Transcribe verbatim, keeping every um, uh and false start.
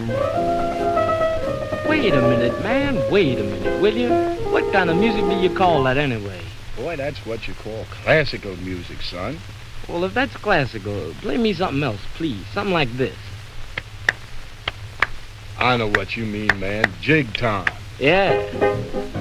Wait a minute, man. Wait a minute, will you? What kind of music do you call that anyway? Boy, that's what you call classical music, son. Well, if that's classical, play me something else, please. Something like this. I know what you mean, man. Jig time. Yeah.